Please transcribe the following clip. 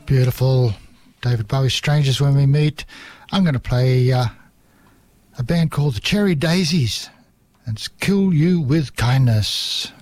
Beautiful. David Bowie, Strangers When We Meet. I'm going to play a band called the Cherry Daisies. And it's Kill You With Kindness.